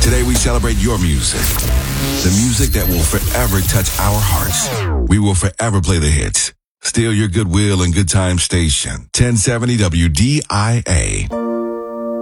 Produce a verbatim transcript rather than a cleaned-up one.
Today we celebrate your music. The music that will forever touch our hearts. We will forever play the hits. Still your goodwill and good time station. ten seventy W D I A.